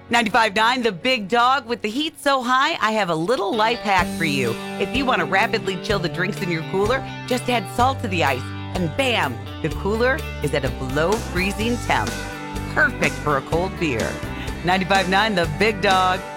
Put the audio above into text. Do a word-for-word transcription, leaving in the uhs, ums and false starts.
ninety-five point nine The Big Dog. With the heat so high, I have a little life hack for you. If you want to rapidly chill the drinks in your cooler, just add salt to the ice, and bam, the cooler is at a below freezing temp. Perfect for a cold beer. ninety-five point nine The Big Dog.